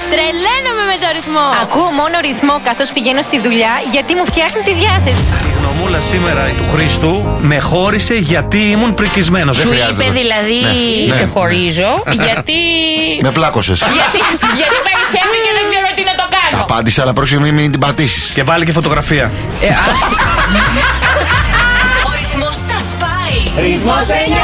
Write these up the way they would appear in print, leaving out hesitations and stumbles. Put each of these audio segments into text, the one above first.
Τρελαίνομαι με το ρυθμό. Ακούω μόνο ρυθμό καθώς πηγαίνω στη δουλειά, γιατί μου φτιάχνει τη διάθεση. Η γνωμούλα σήμερα του Χρήστου με χώρισε γιατί ήμουν πρικισμένος. Σου είπε δηλαδή σε χωρίζω γιατί... Με πλάκωσες. γιατί περισσεύει και δεν ξέρω τι να το κάνω. Απάντησε, αλλά πρόσεχε μην την πατήσεις. Και βάλει και φωτογραφία. Ο ρυθμός τα σπάει. Ρυθμός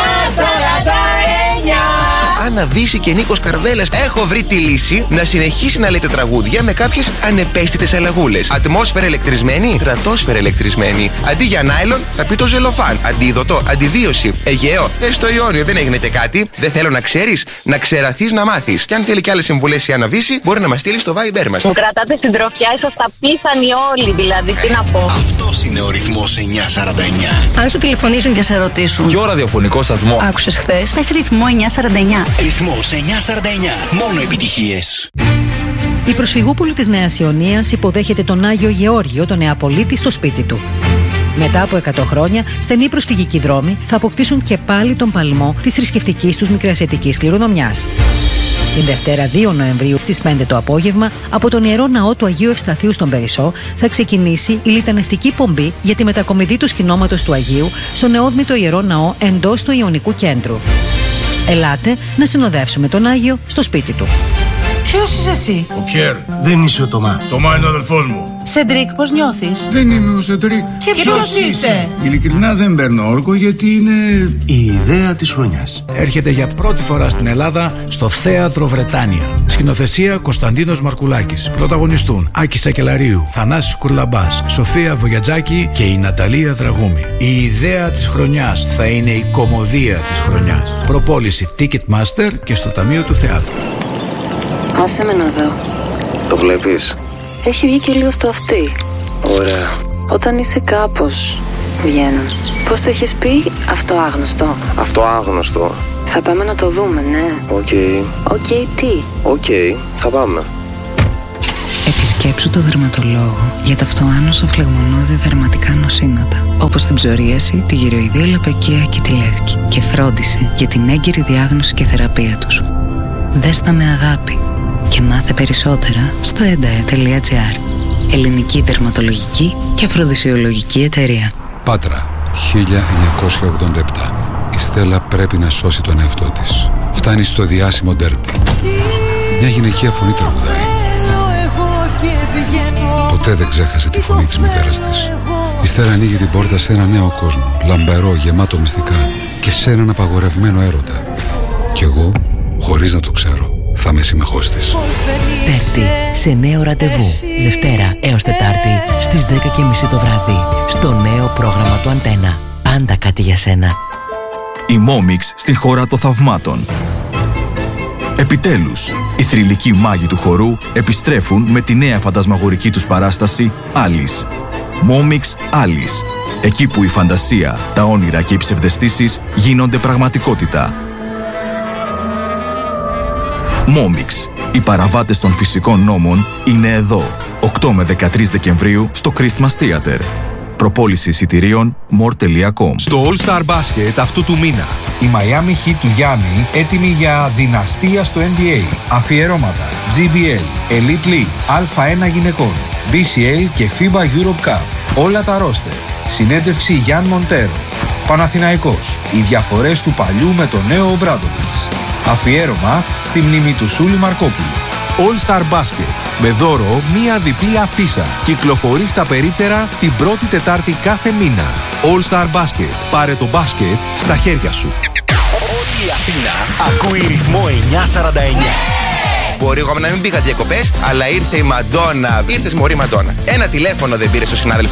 949. Άννα Βύση και Νίκος Καρβέλας. Έχω βρει τη λύση να συνεχίσει να λέτε τραγούδια με κάποιες ανεπαίσθητες αλλαγούλες. Ατμόσφαιρα ηλεκτρισμένη, στρατόσφαιρα ηλεκτρισμένη. Αντί για νάιλον θα πει το ζελοφάν. Αντίδοτο, αντιβίωση. Αιγαίο, στο Ιόνιο δεν έγινε κάτι. Δεν θέλω να ξέρεις, να ξεραθείς να μάθεις. Και αν θέλει και άλλες συμβουλές η Άννα Βύση, μπορεί να μας στείλει στο Viber μας. Μου κρατάτε συντροφιά, είσαστε απίθανοι όλοι, δηλαδή, τι να πω. Αυτός είναι ο ρυθμός 949. Αν σου τηλεφωνήσουν και σε ρωτήσουν Ποιο ραδιοφωνικό σταθμό άκουσες χθες, πες ρυθμό 949. Ρυθμός 949. Μόνο επιτυχίες. Η προσφυγούπολη της Νέας Ιωνίας υποδέχεται τον Άγιο Γεώργιο, τον Νεαπολίτη, στο σπίτι του. Μετά από 100 χρόνια, στενοί προσφυγικοί δρόμοι θα αποκτήσουν και πάλι τον παλμό της θρησκευτικής τους μικρασιατικής κληρονομιάς. Την Δευτέρα 2 Νοεμβρίου στις 5 το απόγευμα, από τον Ιερό Ναό του Αγίου Ευσταθείου στον Περισσό, θα ξεκινήσει η λιτανευτική πομπή για τη μετακομιδή του σκηνώματος του Αγίου στο νεόδμητο Ιερό Ναό εντός του Ιωνικού Κέντρου. Ελάτε να συνοδεύσουμε τον Άγιο στο σπίτι του. Ποιος είσαι εσύ? Ο Πιέρ. Δεν είσαι ο Τωμά. Τωμά είναι ο αδελφός μου. Σεντρίκ, πώς νιώθεις? Δεν είμαι ο Σεντρίκ. Και ποιος είσαι? Ειλικρινά δεν παίρνω όρκο γιατί είναι... Η ιδέα της χρονιάς. Έρχεται για πρώτη φορά στην Ελλάδα στο Θέατρο Βρετάνια. Σκηνοθεσία Κωνσταντίνος Μαρκουλάκης. Πρωταγωνιστούν Άκη Σακελαρίου, Θανάσης Κουρλαμπάς, Σοφία Βογιατζάκη και η Ναταλία Δραγούμη. Η ιδέα της χρονιάς θα είναι η κωμωδία της χρονιάς. Προπόληση Ticketmaster και στο Ταμείο του Θεάτρου. Άσε με να δω. Το βλέπεις? Έχει βγει και λίγο στο αυτί. Ωραία. Όταν είσαι κάπως, βγαίνουν. Πώς το έχεις πει? Αυτό άγνωστο. Αυτό άγνωστο. Θα πάμε να το δούμε, ναι. Οκ. Οκ, τι? Οκ, θα πάμε. Επισκέψου το δερματολόγο για τα αυτοάνωσα φλεγμονώδη δερματικά νοσήματα, όπως την ψωρίαση, τη γυροειδία λαπαικία και τη λεύκη, και φρόντισε για την έγκαιρη διάγνωση και θεραπεία τους. Δες τα με αγάπη και μάθε περισσότερα στο endae.gr. Ελληνική δερματολογική και αφροδισιολογική εταιρεία. Πάτρα, 1987. Η Στέλλα πρέπει να σώσει τον εαυτό της. Φτάνει στο διάσημο ντέρτι. Μια γυναικεία φωνή τραγουδάει. Ποτέ δεν ξέχασε τη φωνή της μητέρας της. Η Στέλλα ανοίγει την πόρτα σε ένα νέο κόσμο, λαμπερό, γεμάτο μυστικά, και σε έναν απαγορευμένο έρωτα. Κι εγώ, χωρίς να το ξέρω, θα είμαι σύμμαχός της. Τέρτη, σε νέο ραντεβού. Δευτέρα έως Τετάρτη στις 10:30 το βράδυ. Στο νέο πρόγραμμα του Αντένα. Πάντα κάτι για σένα. Η Μόμιξ στη χώρα των θαυμάτων. Επιτέλους, οι θρυλικοί μάγοι του χορού επιστρέφουν με τη νέα φαντασμαγορική τους παράσταση Alice. Μόμιξ Alice. Εκεί που η φαντασία, τα όνειρα και οι ψευδαισθήσεις γίνονται πραγματικότητα. Μόμιξ. Οι παραβάτες των φυσικών νόμων είναι εδώ. 8 με 13 Δεκεμβρίου στο Christmas Theater. Προπόληση εισιτηρίων more.com. Στο All Star Basket αυτού του μήνα, η Miami Heat του Γιάννη έτοιμη για δυναστεία στο NBA. Αφιερώματα GBL, Elite League, Α1 γυναικών, BCL και FIBA Europe Cup. Όλα τα ρόστερ. Συνέντευξη Γιάν Μοντέρο. Παναθηναϊκός. Οι διαφορές του παλιού με το νέο Ομπράντοβιτς. Αφιέρωμα στη μνήμη του Σούλη Μαρκόπουλου. All Star Basket. Με δώρο μία διπλή αφίσα. Κυκλοφορεί στα περίπτερα την πρώτη Τετάρτη κάθε μήνα. All Star Basket. Πάρε το μπάσκετ στα χέρια σου. Όλη η Αθήνα ακούει ρυθμό 949. Μπορεί εγώ να μην πήγα διακοπές, αλλά ήρθε η Μαντόνα. Ήρθες μωρή Μαντόνα. Ένα τηλέφωνο δεν πήρε στο συνάδελφο